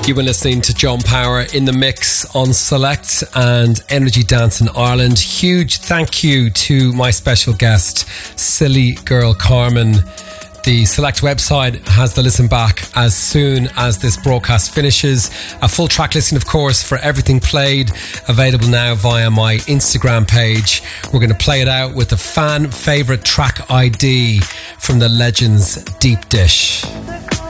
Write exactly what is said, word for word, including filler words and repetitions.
You've been listening to John Power in the mix on Select and Energy Dance in Ireland. Huge thank you to my special guest, Silly Girl Carmen. The Select website has the listen back as soon as this broadcast finishes. A full track listing, of course, for everything played, available now via my Instagram page. We're going to play it out with the fan favourite track I D from the Legends Deep Dish.